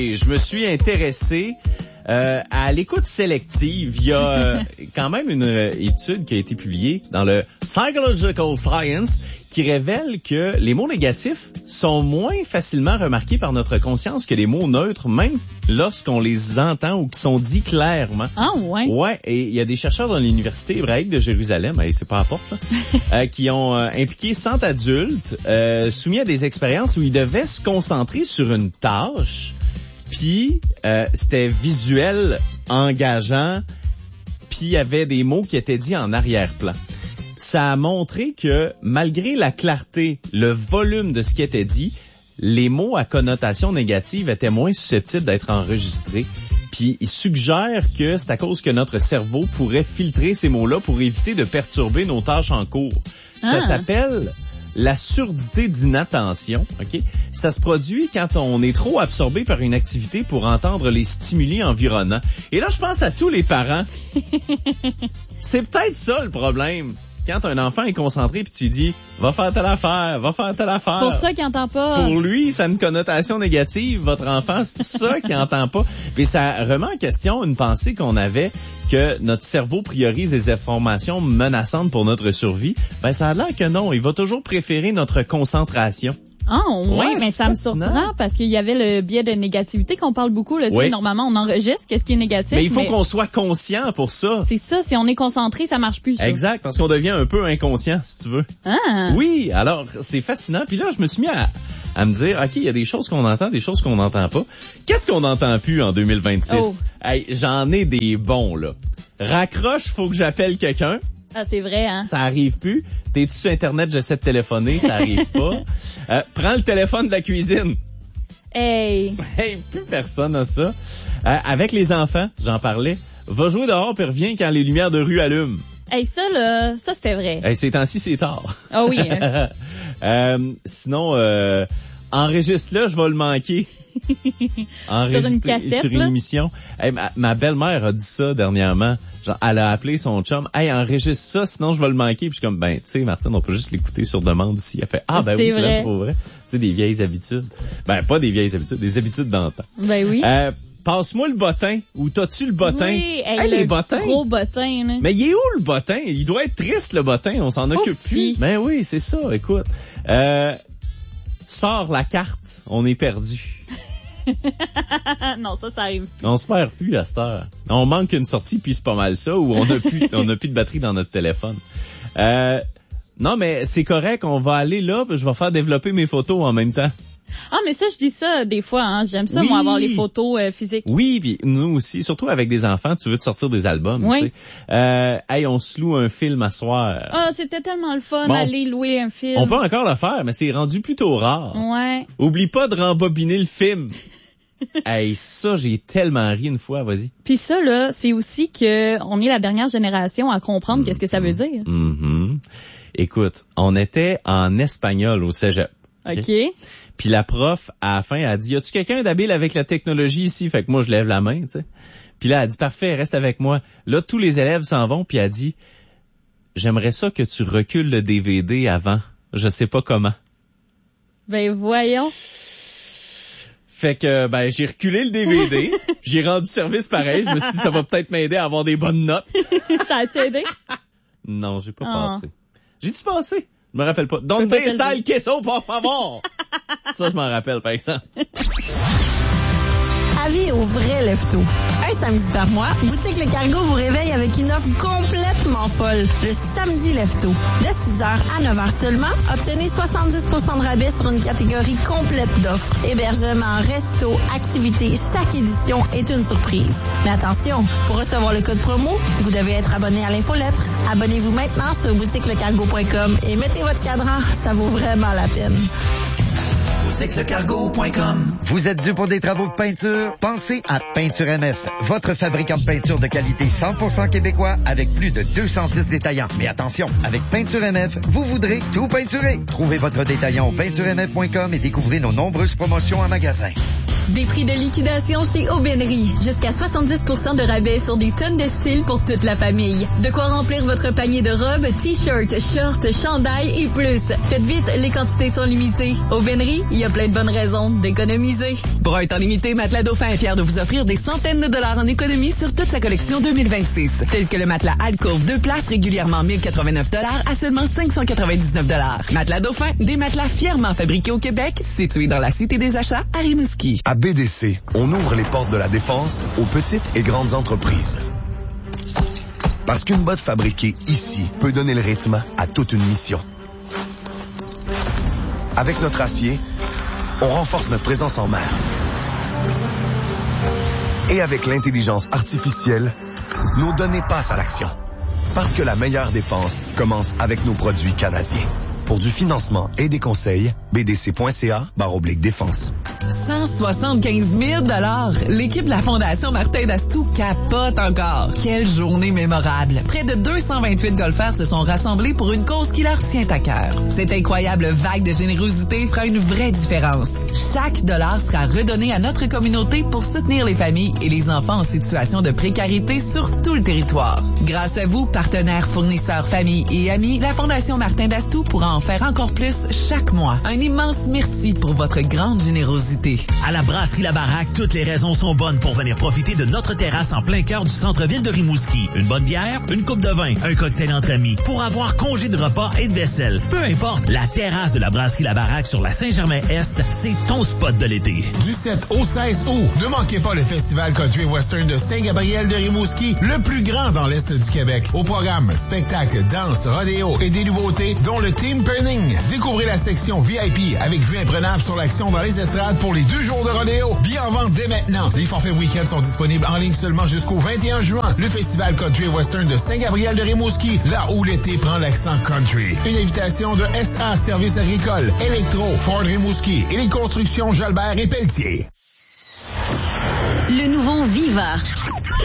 Et je me suis intéressé à l'écoute sélective. Il y a quand même une étude qui a été publiée dans le Psychological Science qui révèle que les mots négatifs sont moins facilement remarqués par notre conscience que les mots neutres, même lorsqu'on les entend ou qui sont dits clairement. Ah ouais? Ouais, et il y a des chercheurs dans l'Université hébraïque de Jérusalem, c'est pas à porte, qui ont impliqué 100 adultes soumis à des expériences où ils devaient se concentrer sur une tâche. Puis c'était visuel, engageant, puis il y avait des mots qui étaient dits en arrière-plan. Ça a montré que malgré la clarté, le volume de ce qui était dit, les mots à connotation négative étaient moins susceptibles d'être enregistrés. Puis il suggère que c'est à cause que notre cerveau pourrait filtrer ces mots-là pour éviter de perturber nos tâches en cours. Ça s'appelle la surdité d'inattention, OK? Ça se produit quand on est trop absorbé par une activité pour entendre les stimuli environnants. Et là, je pense à tous les parents. C'est peut-être ça le problème. Quand un enfant est concentré puis tu lui dis « Va faire telle affaire, va faire telle affaire ». C'est pour ça qu'il entend pas. Pour lui, ça a une connotation négative, votre enfant, c'est pour ça qu'il entend pas. Puis ça remet en question une pensée qu'on avait que notre cerveau priorise les informations menaçantes pour notre survie. Ben ça a l'air que non, il va toujours préférer notre concentration. Ah ouais, mais ça me fascinant. surprend parce qu'il y avait le biais de négativité qu'on parle beaucoup. Là, tu sais, normalement, on enregistre qu'est-ce qui est négatif. Mais il faut qu'on soit conscient pour ça. C'est ça, si on est concentré, ça marche plus. Exact, parce qu'on devient un peu inconscient, si tu veux. Ah. Oui, alors c'est fascinant. Puis là, je me suis mis à me dire, OK, il y a des choses qu'on entend, des choses qu'on n'entend pas. Qu'est-ce qu'on n'entend plus en 2026? Oh. Hey, j'en ai des bons, là. Raccroche, faut que j'appelle quelqu'un. Ah, c'est vrai, hein? Ça arrive plus. T'es-tu sur Internet, j'essaie de téléphoner, ça arrive pas. Prends le téléphone de la cuisine. Hey, plus personne a ça. Avec les enfants, j'en parlais. Va jouer dehors puis reviens quand les lumières de rue allument. hey, ça, là, ça, c'était vrai. Hey, ces temps-ci, c'est tard. Ah oui. Sinon, enregistre-le, je vais le manquer. Sur une cassette, sur une là? émission. Hey, ma belle-mère a dit ça dernièrement. Genre, elle a appelé son chum. Hey, enregistre ça, sinon je vais le manquer. Puis je suis comme, tu sais, Martine, on peut juste l'écouter sur demande ici. Elle fait, ben oui, c'est là pour vrai. Tu sais, des vieilles habitudes. Ben, pas des vieilles habitudes, des habitudes d'antan. Ben oui. Passe-moi le bottin. Ou t'as-tu le bottin? Oui, les bottins. Gros bottin, là. Mais il est où le bottin? Il doit être triste, le bottin. On s'en occupe plus. Ben oui, c'est ça, écoute. Sors la carte. On est perdu. Non, ça arrive. On se perd plus à cette heure. On manque une sortie, puis c'est pas mal ça, ou on a plus de batterie dans notre téléphone. Non, mais c'est correct, on va aller là, puis je vais faire développer mes photos en même temps. Ah, mais ça, je dis ça des fois, hein. J'aime ça, moi, avoir les photos physiques. Oui, puis nous aussi, surtout avec des enfants, tu veux te sortir des albums, oui. Tu sais. Hey, on se loue un film à soir. Ah, c'était tellement le fun d'aller louer un film. On peut encore le faire, mais c'est rendu plutôt rare. Ouais. Oublie pas de rembobiner le film. Hey, ça, j'ai tellement ri une fois, vas-y. Puis ça, là, c'est aussi que on est la dernière génération à comprendre qu'est-ce que ça veut dire. Mm-hmm. Écoute, on était en espagnol au cégep. OK. Puis la prof, à la fin, elle a dit, y a-tu quelqu'un d'habile avec la technologie ici? Fait que moi, je lève la main, tu sais. Puis là, elle a dit, parfait, reste avec moi. Là, tous les élèves s'en vont, puis elle a dit, j'aimerais ça que tu recules le DVD avant. Je sais pas comment. Ben, voyons. Fait que, j'ai reculé le DVD. J'ai rendu service pareil. Je me suis dit, ça va peut-être m'aider à avoir des bonnes notes. Ça a-tu aidé? Non, j'ai pas pensé. J'ai-tu pensé? Je me rappelle pas. Donde está el queso, por favor? Ça, je m'en rappelle, par exemple. Avis au vrai lefto. Un samedi par mois, Boutique Le Cargo vous réveille avec une offre complètement folle. Le samedi lefto. De 6h à 9h seulement, obtenez 70% de rabais sur une catégorie complète d'offres. Hébergement, resto, activités, chaque édition est une surprise. Mais attention, pour recevoir le code promo, vous devez être abonné à l'infolettre. Abonnez-vous maintenant sur boutiquelecargo.com et mettez votre cadran, ça vaut vraiment la peine. BoutiqueLeCargo.com. Vous êtes dû pour des travaux de peinture? Pensez à Peinture MF, votre fabricant de peinture de qualité 100% québécois avec plus de 210 détaillants. Mais attention, avec Peinture MF, vous voudrez tout peinturer. Trouvez votre détaillant au peinturemf.com et découvrez nos nombreuses promotions en magasin. Des prix de liquidation chez Aubainerie. Jusqu'à 70% de rabais sur des tonnes de styles pour toute la famille. De quoi remplir votre panier de robes, t-shirts, shorts, chandails et plus. Faites vite, les quantités sont limitées. Aubainerie, il y a plein de bonnes raisons d'économiser. Broye temps limité, Matelas Dauphin est fier de vous offrir des centaines de dollars en économie sur toute sa collection 2026. Tel que le matelas Alcove 2 places régulièrement 1089 à seulement 599 Matelas Dauphin, des matelas fièrement fabriqués au Québec, situés dans la Cité des Achats à Rimouski. À BDC, on ouvre les portes de la défense aux petites et grandes entreprises. Parce qu'une botte fabriquée ici peut donner le rythme à toute une mission. Avec notre acier, on renforce notre présence en mer. Et avec l'intelligence artificielle, nos données passent à l'action. Parce que la meilleure défense commence avec nos produits canadiens. Pour du financement et des conseils, bdc.ca/défense. 175 000 $. L'équipe de la Fondation Martin d'Astou capote encore. Quelle journée mémorable. Près de 228 golfeurs se sont rassemblés pour une cause qui leur tient à cœur. Cette incroyable vague de générosité fera une vraie différence. Chaque dollar sera redonné à notre communauté pour soutenir les familles et les enfants en situation de précarité sur tout le territoire. Grâce à vous, partenaires, fournisseurs, familles et amis, la Fondation Martin d'Astou pourra en faire encore plus chaque mois. Un immense merci pour votre grande générosité. À la Brasserie La Baraque, toutes les raisons sont bonnes pour venir profiter de notre terrasse en plein cœur du centre-ville de Rimouski. Une bonne bière, une coupe de vin, un cocktail entre amis, pour avoir congé de repas et de vaisselle. Peu importe, la terrasse de la Brasserie La Baraque sur la Saint-Germain-Est, c'est ton spot de l'été. Du 7 au 16 août, ne manquez pas le Festival Country Western de Saint-Gabriel de Rimouski, le plus grand dans l'Est du Québec. Au programme, spectacle, danse, rodéo et des nouveautés, dont le Team Burning. Découvrez la section VIP avec vue imprenable sur l'action dans les estrades pour les 2 jours de rodéo. Bien en vente dès maintenant. Les forfaits week-end sont disponibles en ligne seulement jusqu'au 21 juin. Le Festival Country Western de Saint-Gabriel de Rimouski, là où l'été prend l'accent country. Une invitation de SA Services agricoles, Electro, Ford Rimouski et les constructions Jalbert et Pelletier. Le nouveau Viva,